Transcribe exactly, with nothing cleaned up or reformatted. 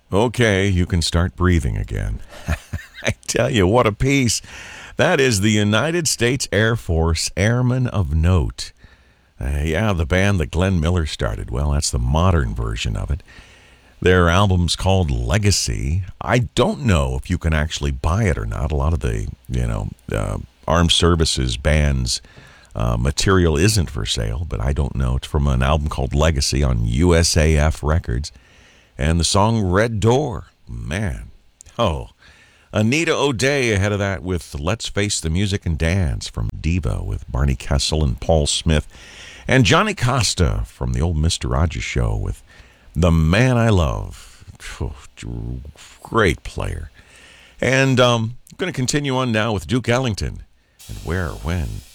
Okay, you can start breathing again. I tell you, what a piece. That is the United States Air Force Airmen of Note. Uh, yeah, the band that Glenn Miller started. Well, that's the modern version of it. Their album's called Legacy. I don't know if you can actually buy it or not. A lot of the, you know, uh, armed services bands uh, material isn't for sale, but I don't know. It's from an album called Legacy on U S A F Records. And the song Red Door. Man. Oh. Anita O'Day ahead of that with Let's Face the Music and Dance from Diva with Barney Kessel and Paul Smith. And Johnny Costa from the old Mister Rogers Show with The Man I Love. Oh, great player. And um, I'm going to continue on now with Duke Ellington and Where, When,